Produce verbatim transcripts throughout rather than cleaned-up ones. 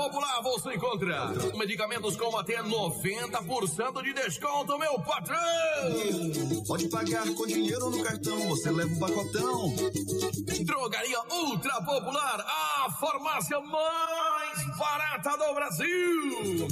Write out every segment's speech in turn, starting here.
Popular você encontra medicamentos com até noventa por cento de desconto, meu patrão. Pode pagar com dinheiro no cartão, você leva um pacotão. Drogaria Ultra Popular, a farmácia mais barata do Brasil.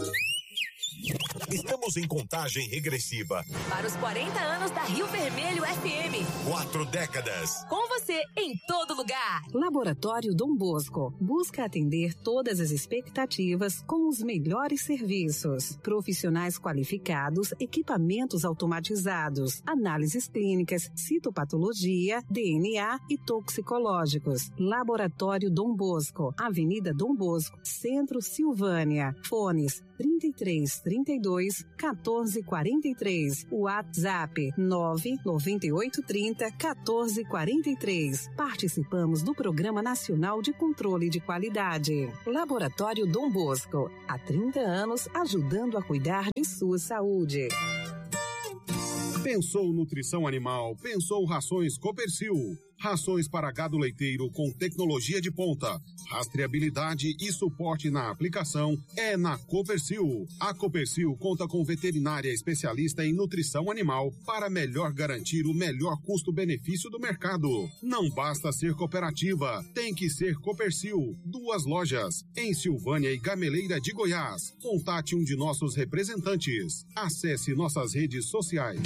Estamos em contagem regressiva para os quarenta anos da Rio Vermelho F M. Quatro décadas. Com você em todo lugar. Laboratório Dom Bosco busca atender todas as expectativas com os melhores serviços. Profissionais qualificados, equipamentos automatizados, análises clínicas, citopatologia, D N A e toxicológicos. Laboratório Dom Bosco, Avenida Dom Bosco, Centro, Silvânia. Fones trinta e três, trinta e dois, quatorze, quarenta e três. WhatsApp nove nove oito trinta, quatorze, quarenta e três. Participamos do Programa Nacional de Controle de Qualidade. Laboratório Dom Bosco, há trinta anos ajudando a cuidar de sua saúde. Pensou nutrição animal, pensou rações Copercil. Rações para gado leiteiro com tecnologia de ponta, rastreabilidade e suporte na aplicação é na Copercil. A Copercil conta com veterinária especialista em nutrição animal para melhor garantir o melhor custo-benefício do mercado. Não basta ser cooperativa, tem que ser Copercil. Duas lojas, em Silvânia e Gameleira de Goiás. Contate um de nossos representantes. Acesse nossas redes sociais.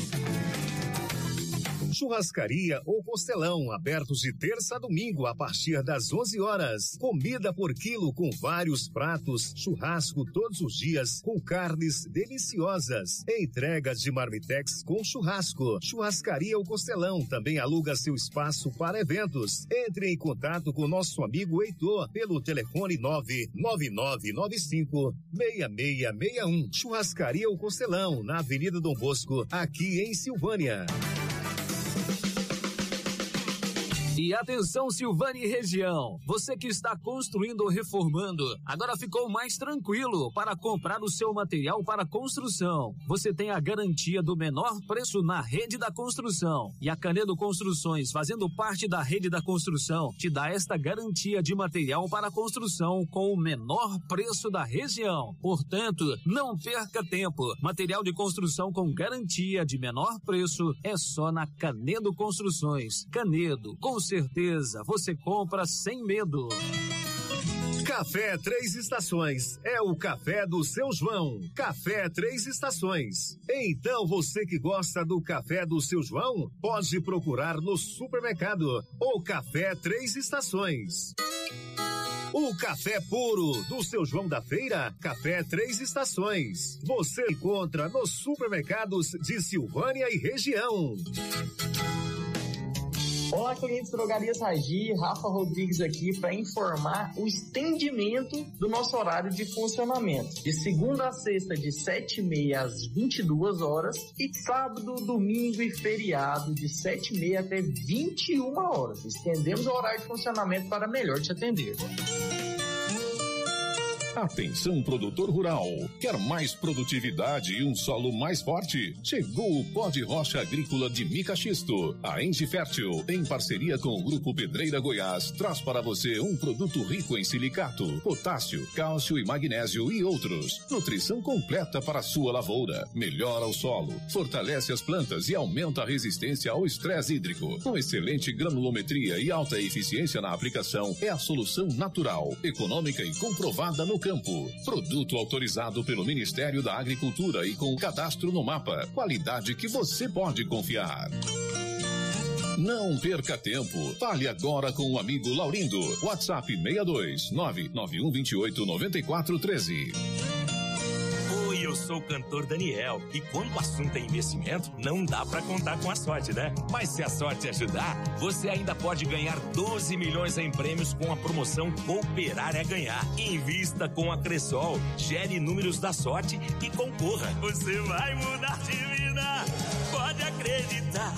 Churrascaria ou Costelão, abertos de terça a domingo a partir das onze horas. Comida por quilo com vários pratos, churrasco todos os dias com carnes deliciosas. Entregas de marmitex com churrasco. Churrascaria ou Costelão também aluga seu espaço para eventos. Entre em contato com nosso amigo Heitor pelo telefone nove nove nove nove cinco seis seis seis um. Churrascaria ou Costelão, na Avenida Dom Bosco, aqui em Silvânia. E atenção, Silvânia e região, você que está construindo ou reformando, agora ficou mais tranquilo para comprar o seu material para construção. Você tem a garantia do menor preço na rede da construção. E a Canedo Construções, fazendo parte da rede da construção, te dá esta garantia de material para construção com o menor preço da região. Portanto, não perca tempo. Material de construção com garantia de menor preço é só na Canedo Construções. Canedo, com certeza você compra sem medo. Café Três Estações é o café do seu João. Café Três Estações. Então você que gosta do café do seu João, pode procurar no supermercado o Café Três Estações. O café puro do seu João da Feira, Café Três Estações. Você encontra nos supermercados de Silvânia e região. Olá, clientes Drogarias Ragi, Rafa Rodrigues aqui para informar o estendimento do nosso horário de funcionamento. De segunda a sexta, de sete e meia às vinte e duas horas, e sábado, domingo e feriado, de sete e meia até vinte e uma horas. Estendemos o horário de funcionamento para melhor te atender. Atenção, produtor rural. Quer mais produtividade e um solo mais forte? Chegou o pó de rocha agrícola de mica xisto. A Ente Fértil, em parceria com o Grupo Pedreira Goiás, traz para você um produto rico em silicato, potássio, cálcio e magnésio e outros. Nutrição completa para a sua lavoura. Melhora o solo, fortalece as plantas e aumenta a resistência ao estresse hídrico. Com excelente granulometria e alta eficiência na aplicação, é a solução natural, econômica e comprovada no campo. Produto autorizado pelo Ministério da Agricultura e com cadastro no mapa. Qualidade que você pode confiar. Não perca tempo. Fale agora com o amigo Laurindo. WhatsApp seis dois nove nove um dois oito nove quatro um três. Oi, eu sou o cantor Daniel e quando o assunto é investimento, não dá pra contar com a sorte, né? Mas se a sorte ajudar, você ainda pode ganhar doze milhões em prêmios com a promoção Cooperar é Ganhar. Invista com a Cressol, gere números da sorte e concorra. Você vai mudar de vida, pode acreditar,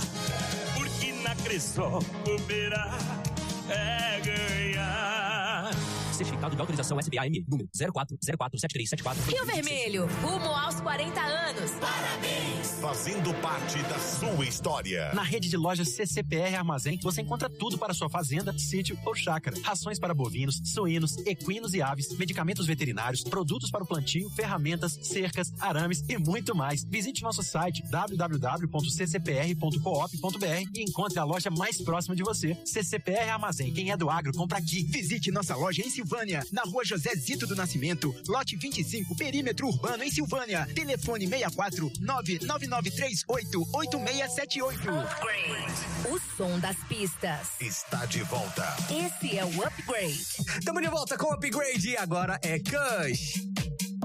porque na Cressol cooperar é ganhar. Certificado de autorização S B A M, número zero quatro zero quatro sete três sete quatro. Rio Vermelho, rumo aos quarenta anos. Parabéns! Fazendo parte da sua história. Na rede de lojas C C P R Armazém, você encontra tudo para sua fazenda, sítio ou chácara. Rações para bovinos, suínos, equinos e aves, medicamentos veterinários, produtos para o plantio, ferramentas, cercas, arames e muito mais. Visite nosso site w w w ponto c c p r ponto coop ponto b r e encontre a loja mais próxima de você. C C P R Armazém, quem é do agro, compra aqui. Visite nossa loja em Silvânia, na rua José Zito do Nascimento, lote vinte e cinco, perímetro urbano em Silvânia. Telefone seis quatro nove nove nove três oito oito seis sete oito. O som das pistas está de volta. Esse é o Upgrade. Estamos de volta com o Upgrade e agora é Kush.